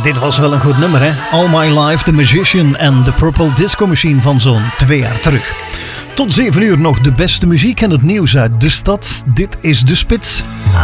dit was wel een goed nummer, hè? All My Life, The Magician en The Purple Disco Machine van zo'n 2 jaar terug. Tot 7 uur nog de beste muziek en het nieuws uit de stad. Dit is De Spits.